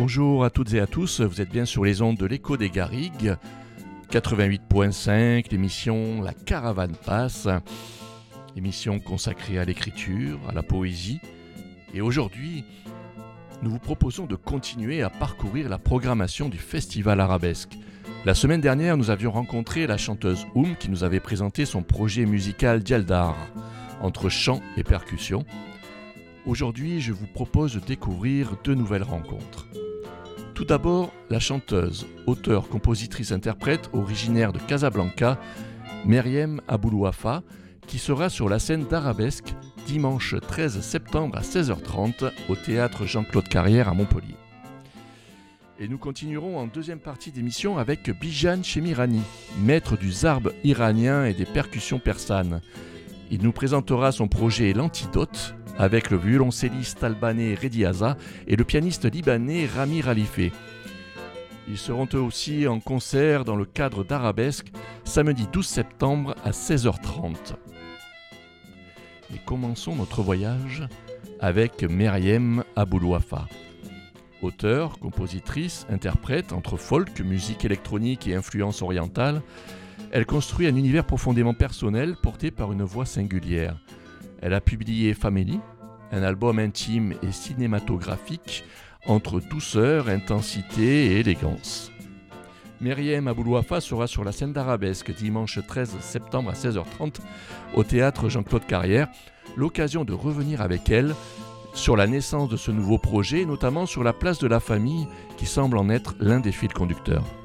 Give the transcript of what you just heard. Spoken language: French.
Bonjour à toutes et à tous, vous êtes bien sur les ondes de l'Écho des Garrigues, 88.5, l'émission La Caravane passe, émission consacrée à l'écriture, à la poésie. Et aujourd'hui, nous vous proposons de continuer à parcourir la programmation du Festival Arabesque. La semaine dernière, nous avions rencontré la chanteuse qui nous avait présenté son projet musical Dialdar, entre chant et percussion. Aujourd'hui, je vous propose de découvrir deux nouvelles rencontres. Tout d'abord, la chanteuse, auteure, compositrice, interprète originaire de Casablanca, Meriem Aboulouafa, qui sera sur la scène d'Arabesque dimanche 13 septembre à 16h30 au théâtre Jean-Claude Carrière à Montpellier. Et nous continuerons en deuxième partie d'émission avec Bijan Chemirani, maître du zarb iranien et des percussions persanes. Il nous présentera son projet L'Antidote avec le violoncelliste albanais Rediaza et le pianiste libanais Rami Ralifé. Ils seront eux aussi en concert dans le cadre d'Arabesque samedi 12 septembre à 16h30. Et commençons notre voyage avec Meriem Aboulouafa. Auteure, compositrice, interprète entre folk, musique électronique et influence orientale, elle construit un univers profondément personnel porté par une voix singulière. Elle a publié Family, un album intime et cinématographique entre douceur, intensité et élégance. Meriem Aboulouafa sera sur la scène d'Arabesque dimanche 13 septembre à 16h30 au théâtre Jean-Claude Carrière, l'occasion de revenir avec elle sur la naissance de ce nouveau projet, notamment sur la place de la famille qui semble en être l'un des fils conducteurs.